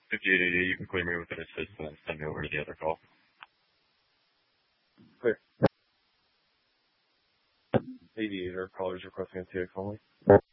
If you can clear me with an assist and then send me over to the other call. Clear. Aviator, callers requesting a TX only.